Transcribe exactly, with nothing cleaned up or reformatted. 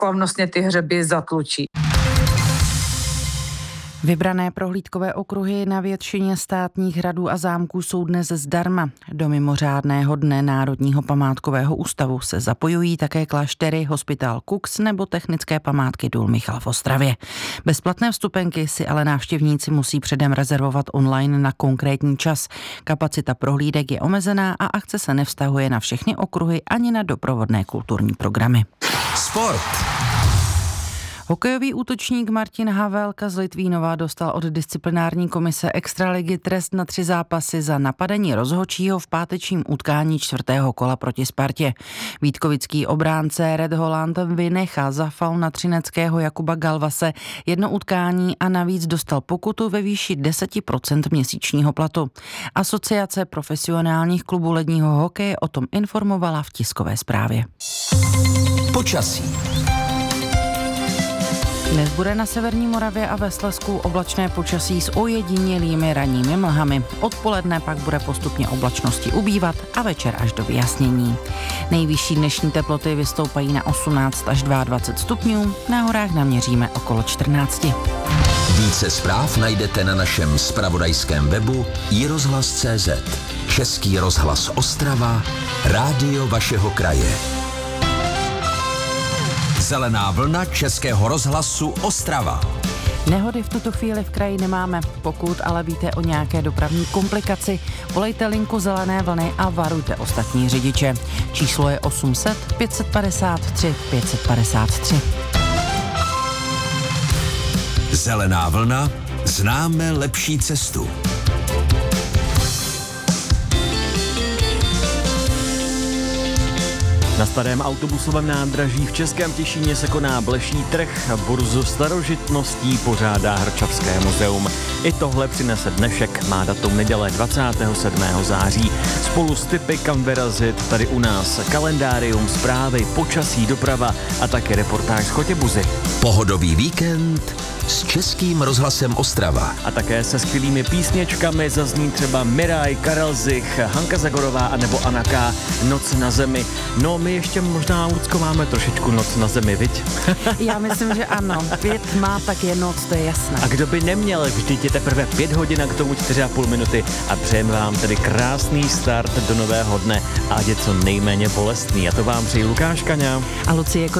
slavnostně ty hřeby zatlučí. Vybrané prohlídkové okruhy na většině státních hradů a zámků jsou dnes zdarma. Do mimořádného dne Národního památkového ústavu se zapojují také kláštery, hospitál Kux nebo technické památky Důl Michal v Ostravě. Bezplatné vstupenky si ale návštěvníci musí předem rezervovat online na konkrétní čas. Kapacita prohlídek je omezená a akce se nevztahuje na všechny okruhy ani na doprovodné kulturní programy. Sport. Hokejový útočník Martin Havelka z Litvínova dostal od disciplinární komise Extraligy trest na tři zápasy za napadení rozhodčího v pátečním utkání čtvrtého kola proti Spartě. Vítkovický obránce Red Holland vynechal za faul na třineckého Jakuba Galvase jedno utkání a navíc dostal pokutu ve výši deset procent měsíčního platu. Asociace profesionálních klubů ledního hokeje o tom informovala v tiskové zprávě. Počasí. Dnes bude na severní Moravě a ve Slezsku oblačné počasí s ojedinělými ranními mlhami. Odpoledne pak bude postupně oblačnosti ubývat a večer až do vyjasnění. Nejvyšší dnešní teploty vystoupají na osmnáct až dvacet dva stupňů, na horách naměříme okolo čtrnáct. Více zpráv najdete na našem zpravodajském webu i rozhlas tečka cé zet. Český rozhlas Ostrava, rádio vašeho kraje. Zelená vlna Českého rozhlasu Ostrava. Nehody v tuto chvíli v kraji nemáme. Pokud ale víte o nějaké dopravní komplikaci, volejte linku Zelené vlny a varujte ostatní řidiče. Číslo je osm set pět padesát tři pět padesát tři. Zelená vlna, známe lepší cestu. Na starém autobusovém nádraží v Českém Těšíně se koná Bleší trh, burzu starožitností pořádá Hrčavské muzeum. I tohle přinese dnešek, má datum neděle dvacátého sedmého září. Spolu s tipy, kam vyrazit, tady u nás kalendárium, zprávy, počasí, doprava a také reportáž z Chotěbuzy. Pohodový víkend s Českým rozhlasem Ostrava. A také se skvělými písničkami zazní třeba Miraj, Karel Zich, Hanka Zagorová a nebo Anna K. Noc na zemi. No, my ještě možná, Lucko, máme trošičku Noc na zemi, viď? Já myslím, že ano. Pět má, tak je noc, to je jasné. A kdo by neměl, vždyť je teprve pět hodin a k tomu čtyři a půl minuty a přejeme vám tedy krásný start do nového dne a ať je co nejméně bolestný. A to vám přeji Lukáš Kaňa a Lucie